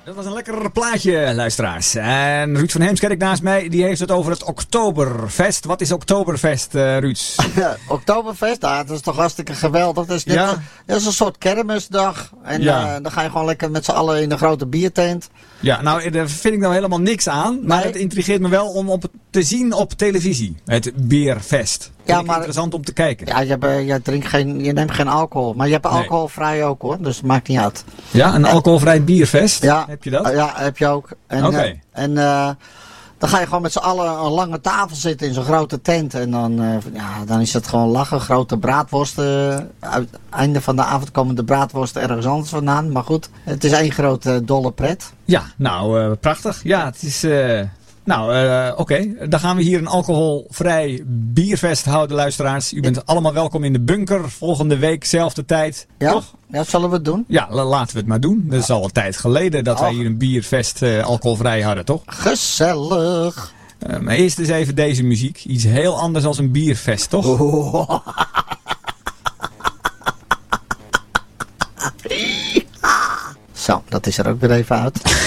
Dat was een lekker plaatje, luisteraars. En Ruud van Heemskerk naast mij, die heeft het over het Oktoberfest. Wat is Oktoberfest, Ruud? Oktoberfest, dat is toch hartstikke geweldig. Dat is, dat is een soort kermisdag. En dan ga je gewoon lekker met z'n allen in een grote biertent. Ja, nou, daar vind ik nou helemaal niks aan. Maar het intrigeert me wel om te zien op televisie. Het Bierfest. Ja, maar interessant om te kijken. Ja, je neemt geen alcohol. Maar je hebt alcoholvrij ook hoor. Dus het maakt niet uit. Ja, een alcoholvrij bierfest? Ja. Heb je dat? Ja, heb je ook. En dan ga je gewoon met z'n allen aan een lange tafel zitten in zo'n grote tent. En dan is het gewoon lachen. Grote braadworsten. Uit het einde van de avond komen de braadworsten ergens anders vandaan. Maar goed, het is één grote dolle pret. Ja, nou, prachtig. Ja, het is... Oké. Dan gaan we hier een alcoholvrij bierfest houden, luisteraars. U bent allemaal welkom in de bunker. Volgende week, zelfde tijd. Ja? Toch? Ja, zullen we het doen? Ja, laten we het maar doen. Dat is al een tijd geleden dat wij hier een bierfest alcoholvrij hadden, toch? Gezellig. Maar eerst eens even deze muziek. Iets heel anders dan een bierfest, toch? Zo, dat is er ook weer even uit.